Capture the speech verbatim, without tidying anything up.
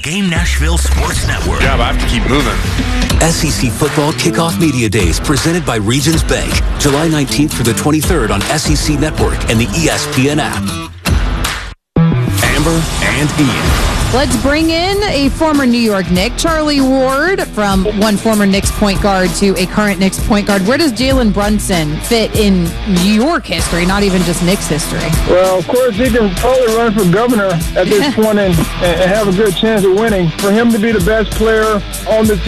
Game Nashville Sports Network. Yeah, I have to keep moving. S E C Football Kickoff Media Days presented by Regions Bank. July nineteenth through the twenty-third on S E C Network and the E S P N app. Amber and Ian. Let's bring in a former New York Knick, Charlie Ward, from one former Knicks point guard to a current Knicks point guard. Where does Jalen Brunson fit in New York history, not even just Knicks history? Well, of course, he can probably run for governor at this point and, and have a good chance of winning. For him to be the best player on the team,